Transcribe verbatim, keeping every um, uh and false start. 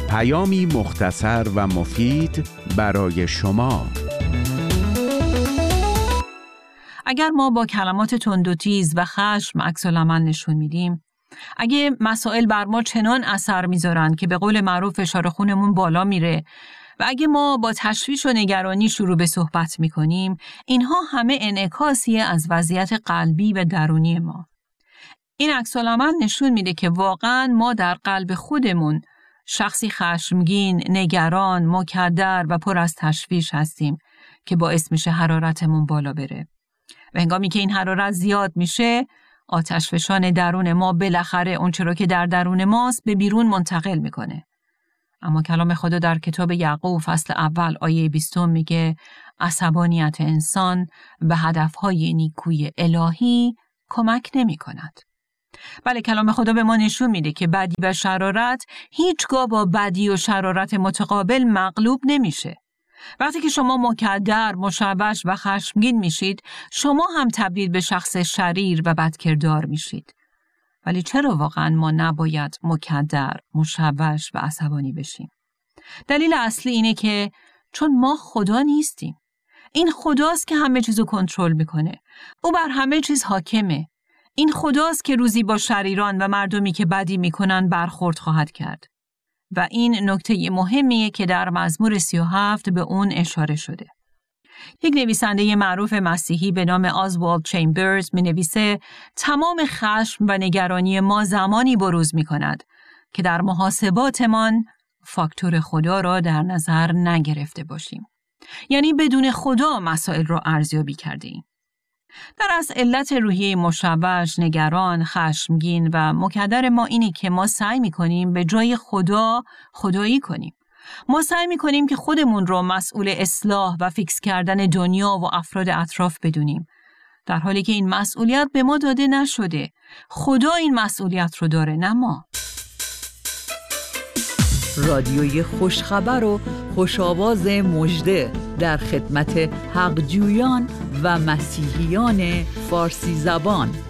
پیامی مختصر و مفید برای شما. اگر ما با کلمات تند و تیز و خشم عکس‌العمل نشون میدیم، اگه مسائل بر ما چنان اثر میذارن که به قول معروف فشار خونمون بالا میره و اگه ما با تشویش و نگرانی شروع به صحبت میکنیم، اینها همه انعکاسیه از وضعیت قلبی و درونی ما. این عکس‌العمل نشون میده که واقعاً ما در قلب خودمون شخصی خشمگین، نگران، مکدر و پر از تشویش هستیم که باعث میشه حرارتمون بالا بره. و هنگامی که این حرارت زیاد میشه، آتشفشان درون ما بالاخره اون چرا که در درون ماست به بیرون منتقل میکنه. اما کلام خدا در کتاب یعقوب فصل اول آیه بیستم میگه عصبانیت انسان به هدفهای نیکوی الهی کمک نمی کند. بله، کلام خدا به ما نشون میده که بدی و شرارت هیچگاه با بدی و شرارت متقابل مغلوب نمیشه. وقتی که شما مکدر، مشوش و خشمگین میشید، شما هم تبدیل به شخص شریر و بدکردار میشید. ولی چرا واقعا ما نباید مکدر، مشوش و عصبانی بشیم؟ دلیل اصلی اینه که چون ما خدا نیستیم. این خداست که همه چیزو کنترل میکنه. او بر همه چیز حاکمه. این خداست که روزی با شریران و مردمی که بدی میکنن برخورد خواهد کرد. و این نکته مهمیه که در مزمور سی و هفت به اون اشاره شده. یک نویسنده معروف مسیحی به نام آزوالد چیمبرز می نویسه تمام خشم و نگرانی ما زمانی بروز می کند که در محاسباتمان فاکتور خدا را در نظر نگرفته باشیم. یعنی بدون خدا مسائل را ارزیابی کرده ایم. در اصل علت روحیه مشوش، نگران، خشمگین و مکدر ما اینی که ما سعی می‌کنیم به جای خدا خدایی کنیم. ما سعی می‌کنیم که خودمون رو مسئول اصلاح و فیکس کردن دنیا و افراد اطراف بدونیم، در حالی که این مسئولیت به ما داده نشده. خدا این مسئولیت رو داره، نه ما. رادیوی خوشخبر و خوشاواز مژده در خدمت حقجویان و مسیحیان فارسی زبان.